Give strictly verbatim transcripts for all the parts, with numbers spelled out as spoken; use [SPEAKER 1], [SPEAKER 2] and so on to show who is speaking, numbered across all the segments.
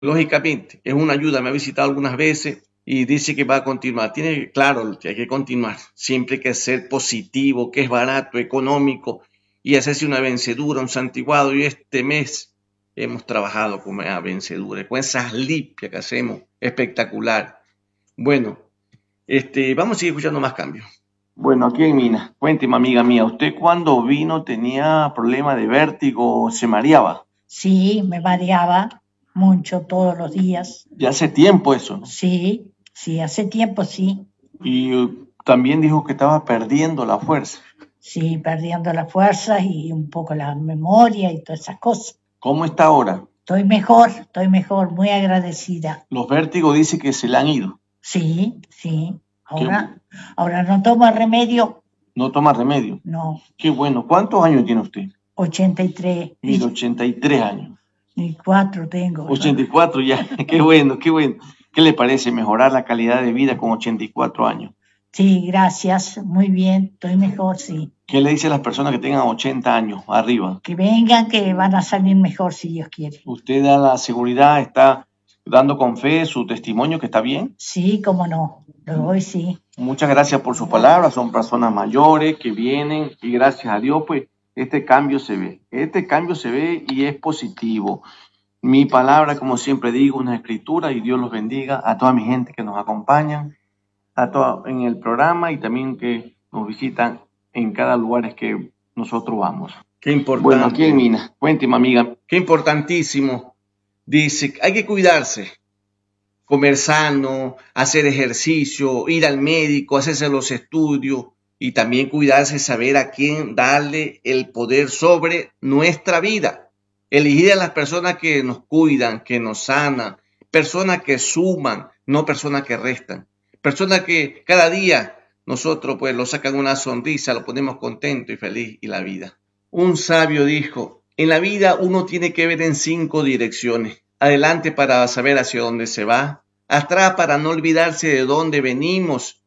[SPEAKER 1] Lógicamente, es una ayuda, me ha visitado algunas veces y dice que va a continuar. Tiene claro que hay que continuar, siempre hay que ser positivo, que es barato, económico y hacerse una vencedura, un santiguado. Y este mes hemos trabajado con esa vencedura, con esas limpias que hacemos, espectacular. Bueno, este, vamos a seguir escuchando más cambios. Bueno, aquí en Minas, cuénteme, amiga mía, ¿usted cuando vino tenía problema de vértigo, se mareaba?
[SPEAKER 2] Sí, me mareaba mucho todos los días.
[SPEAKER 1] Ya hace tiempo eso, ¿no?
[SPEAKER 2] Sí, sí, hace tiempo sí.
[SPEAKER 1] Y uh, también dijo que estaba perdiendo la fuerza.
[SPEAKER 2] Sí, perdiendo las fuerzas y un poco la memoria y todas esas cosas.
[SPEAKER 1] ¿Cómo está ahora?
[SPEAKER 2] Estoy mejor, estoy mejor, muy agradecida.
[SPEAKER 1] Los vértigos dice que se le han ido.
[SPEAKER 2] Sí, sí.
[SPEAKER 1] Qué bu-
[SPEAKER 2] Ahora, ahora no tomo remedio,
[SPEAKER 1] no toma remedio.
[SPEAKER 2] no.
[SPEAKER 1] Qué bueno. ¿Cuántos años tiene usted?
[SPEAKER 2] ochenta y tres
[SPEAKER 1] Mira, ochenta y tres años.
[SPEAKER 2] y cuatro tengo. ¿no?
[SPEAKER 1] ochenta y cuatro ya. Qué bueno, qué bueno. ¿Qué le parece mejorar la calidad de vida con ochenta y cuatro años?
[SPEAKER 2] Sí, gracias, muy bien, estoy mejor, sí.
[SPEAKER 1] ¿Qué le dice a las personas que tengan ochenta años arriba?
[SPEAKER 2] Que vengan, que van a salir mejor si Dios quiere.
[SPEAKER 1] Usted da la seguridad, está dando con fe su testimonio que está bien.
[SPEAKER 2] Sí, cómo no, lo doy, sí.
[SPEAKER 1] Muchas gracias por sus palabras. Son personas mayores que vienen y gracias a Dios, pues este cambio se ve. Este cambio se ve y es positivo. Mi palabra, como siempre digo, una escritura y Dios los bendiga a toda mi gente que nos acompañan, a todo en el programa y también que nos visitan en cada lugar que nosotros vamos. Qué importante. Bueno, aquí en Minas, cuénteme, amiga. Qué importantísimo. Dice, hay que cuidarse, comer sano, hacer ejercicio, ir al médico, hacerse los estudios y también cuidarse, saber a quién darle el poder sobre nuestra vida. Elegir a las personas que nos cuidan, que nos sanan, personas que suman, no personas que restan. Personas que cada día nosotros pues lo sacan una sonrisa, lo ponemos contento y feliz y la vida. Un sabio dijo, en la vida uno tiene que ver en cinco direcciones. Adelante para saber hacia dónde se va, atrás para no olvidarse de dónde venimos.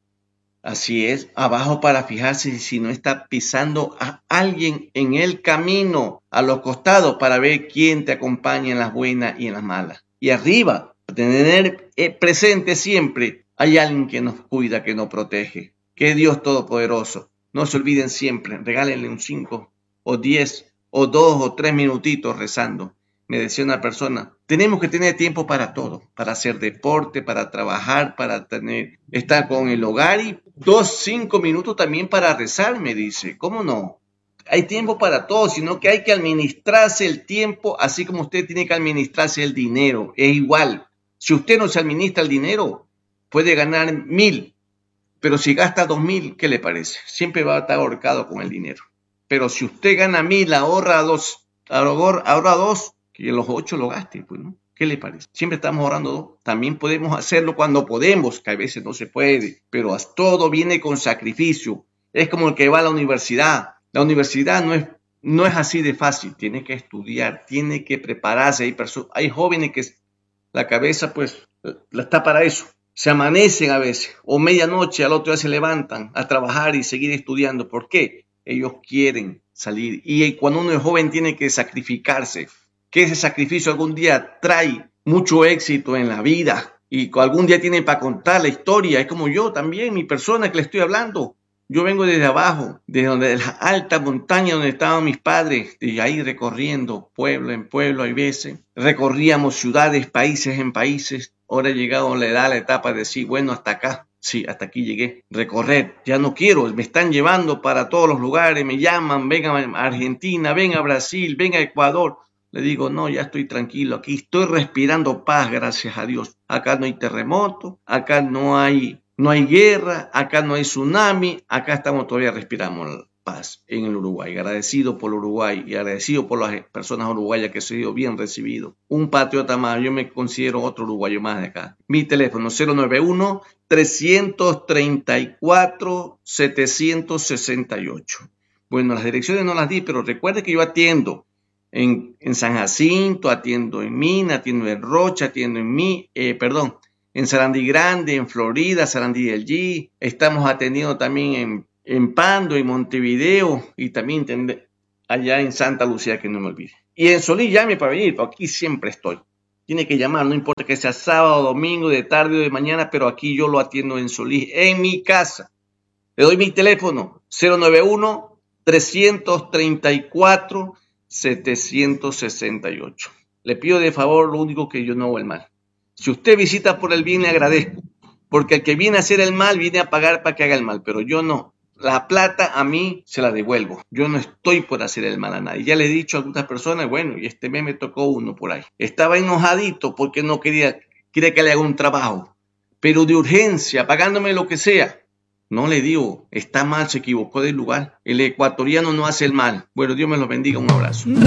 [SPEAKER 1] Así es, abajo para fijarse si no está pisando a alguien en el camino, a los costados para ver quién te acompaña en las buenas y en las malas. Y arriba, para tener presente siempre, hay alguien que nos cuida, que nos protege, que es Dios Todopoderoso. No se olviden siempre, regálenle un cinco o diez o dos o tres minutitos rezando. Me decía una persona, tenemos que tener tiempo para todo, para hacer deporte, para trabajar, para tener, estar con el hogar y dos, cinco minutos también para rezar, me dice. ¿Cómo no? Hay tiempo para todo, sino que hay que administrarse el tiempo, así como usted tiene que administrarse el dinero. Es igual. Si usted no se administra el dinero, puede ganar mil, pero si gasta dos mil, ¿qué le parece? Siempre va a estar ahorcado con el dinero. Pero si usted gana mil, ahorra dos, ahorra dos, que los ocho lo gaste, pues, ¿no? ¿Qué le parece? Siempre estamos ahorrando dos. También podemos hacerlo cuando podemos, que a veces no se puede, pero todo viene con sacrificio. Es como el que va a la universidad. La universidad no es, no es así de fácil. Tiene que estudiar, tiene que prepararse. Hay, personas, hay jóvenes que la cabeza, pues, la está para eso. Se amanecen a veces, o medianoche, al otro día se levantan a trabajar y seguir estudiando. ¿Por qué? Ellos quieren salir. Y cuando uno es joven tiene que sacrificarse, que ese sacrificio algún día trae mucho éxito en la vida y algún día tiene para contar la historia. Es como yo también, mi persona que le estoy hablando. Yo vengo desde abajo, desde donde, de la alta montaña donde estaban mis padres, y ahí recorriendo pueblo en pueblo, hay veces. Recorríamos ciudades, países en países. Ahora he llegado a la edad, a la etapa de decir, bueno, hasta acá. Sí, hasta aquí llegué. Recorrer, ya no quiero, me están llevando para todos los lugares, me llaman, venga a Argentina, venga a Brasil, venga a Ecuador. Le digo, no, ya estoy tranquilo, aquí estoy respirando paz, gracias a Dios. Acá no hay terremoto, acá no hay, no hay guerra, acá no hay tsunami, acá estamos todavía respiramos paz en el Uruguay. Agradecido por Uruguay y agradecido por las personas uruguayas que he sido bien recibido. Un patriota más, yo me considero otro uruguayo más de acá. Mi teléfono cero nueve uno, tres tres cuatro, siete seis ocho. Bueno, las direcciones no las di, pero recuerde que yo atiendo En, en San Jacinto, atiendo en Mina, atiendo en Rocha, atiendo en Mi, eh, perdón, en Sarandí Grande, en Florida, Sarandí del G. Estamos atendiendo también en, en Pando, en Montevideo y también allá en Santa Lucía, que no me olvide. Y en Solís llame para venir, porque aquí siempre estoy. tiene que llamar, no importa que sea sábado, domingo, de tarde o de mañana, pero aquí yo lo atiendo en Solís, en mi casa. Le doy mi teléfono, cero nueve uno, tres tres cuatro, siete seis ocho. Le pido de favor lo único que yo no hago el mal. Si usted visita por el bien, le agradezco, porque el que viene a hacer el mal, viene a pagar para que haga el mal, pero yo no. La plata a mí se la devuelvo. Yo no estoy por hacer el mal a nadie. Ya le he dicho a algunas personas, bueno, y este mes me tocó uno por ahí. Estaba enojadito porque no quería, quería que le haga un trabajo, pero de urgencia, pagándome lo que sea. No le digo, está mal, se equivocó del lugar. El ecuatoriano no hace el mal. Bueno, Dios me lo bendiga, un abrazo.